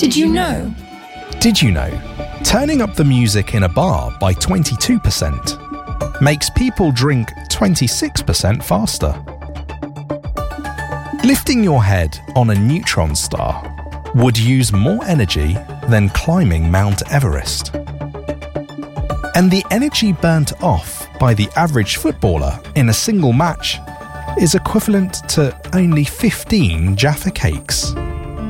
Did you know? Did you know? Turning up the music in a bar by 22% makes people drink 26% faster. Lifting your head on a neutron star would use more energy than climbing Mount Everest. And the energy burnt off by the average footballer in a single match is equivalent to only 15 Jaffa cakes.